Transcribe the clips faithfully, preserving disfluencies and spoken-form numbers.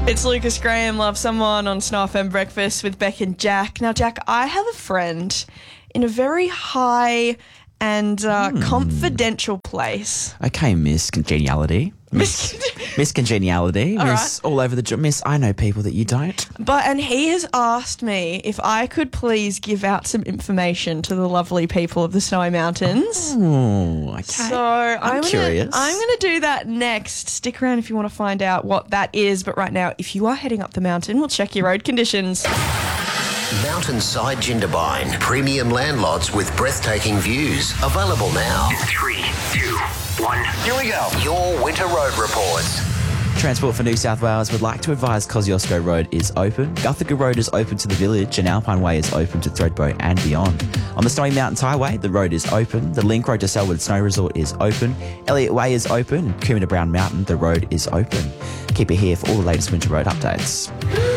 It's Lucas Graham, Love Someone on Snow F M Breakfast with Beck and Jack. Now, Jack, I have a friend in a very high and uh, Hmm. confidential place. Okay, Miss Congeniality. Miss, Miss Congeniality. All Miss all over the job. Miss, I know people that you don't. But and he has asked me if I could please give out some information to the lovely people of the Snowy Mountains. Oh, okay. So I'm, I'm gonna, curious. I'm going to do that next. Stick around if you want to find out what that is. But right now, if you are heading up the mountain, we'll check your road conditions. Mountainside Jindabyne. Premium land lots with breathtaking views. Available now. Three, two, one. Here we go. Your winter road reports. Transport for New South Wales would like to advise Kosciuszko Road is open, Guthaga Road is open to the village, and Alpine Way is open to Threadbow and beyond. On the Snowy Mountains Highway, the road is open, the Link Road to Selwood Snow Resort is open, Elliott Way is open, and Coomera Brown Mountain, the road is open. Keep it here for all the latest winter road updates.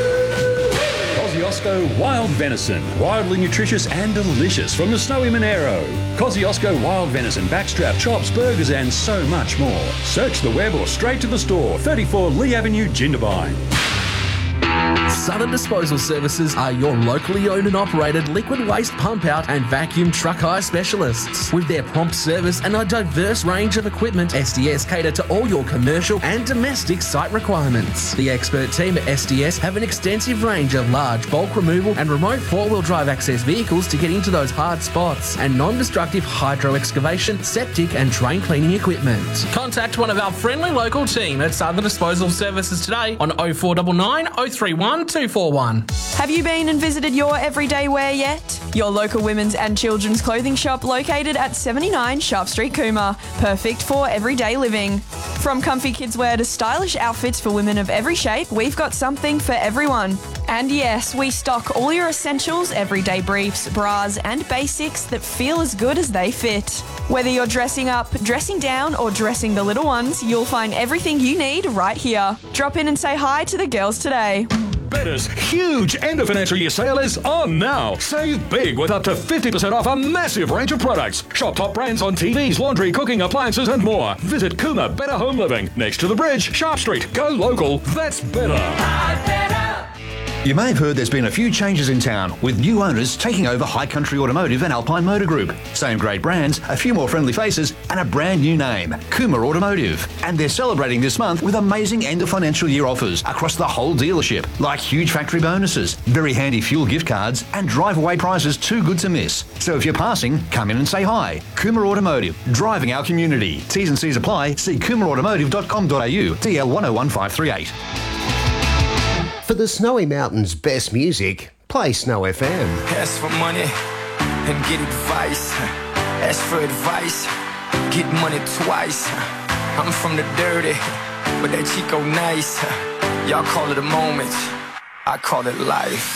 Kosciuszko Wild Venison. Wildly nutritious and delicious from the snowy Monero. Kosciuszko Wild Venison, backstrap, chops, burgers and so much more. Search the web or straight to the store. thirty-four Lee Avenue, Jindabyne. Southern Disposal Services are your locally owned and operated liquid waste pump out and vacuum truck hire specialists. With their prompt service and a diverse range of equipment, S D S cater to all your commercial and domestic site requirements. The expert team at S D S have an extensive range of large bulk removal and remote four-wheel drive access vehicles to get into those hard spots, and non-destructive hydro excavation, septic and drain cleaning equipment. Contact one of our friendly local team at Southern Disposal Services today on oh four nine nine, oh three one, two four one. Have you been and visited your everyday wear yet? Your local women's and children's clothing shop located at seventy-nine Sharp Street, Coomera. Perfect for everyday living. From comfy kids wear to stylish outfits for women of every shape, we've got something for everyone. And yes, we stock all your essentials, everyday briefs, bras and basics that feel as good as they fit. Whether you're dressing up, dressing down or dressing the little ones, you'll find everything you need right here. Drop in and say hi to the girls today. Better's huge end of financial year sale is on now. Save big with up to fifty percent off a massive range of products. Shop top brands on T Vs, laundry, cooking, appliances and more. Visit Coomera Better Home Living, next to the bridge, Sharp Street. Go local, that's better. You may have heard there's been a few changes in town, with new owners taking over High Country Automotive and Alpine Motor Group. Same great brands, a few more friendly faces, and a brand new name, Coomera Automotive. And they're celebrating this month with amazing end of financial year offers across the whole dealership, like huge factory bonuses, very handy fuel gift cards, and drive-away prizes too good to miss. So if you're passing, come in and say hi. Coomera Automotive, driving our community. T's and C's apply. See coomera automotive dot com dot a u, D L one oh one five three eight. For the Snowy Mountains' best music, play Snow F M. Ask for money and get advice. Ask for advice, get money twice. I'm from the dirty, but that Chico nice. Y'all call it a moment, I call it life.